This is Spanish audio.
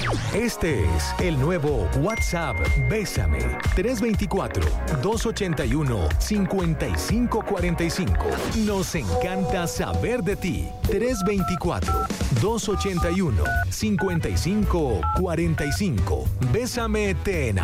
Este es el nuevo WhatsApp Bésame. 324-281-5545. Nos encanta saber de ti. 324-281-5545. Bésame te enamora.